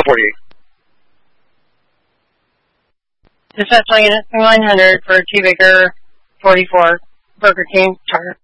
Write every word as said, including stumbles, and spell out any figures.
forty-eight. Dispatch line unit nine hundred for T Baker forty-four, Burger King, Charter.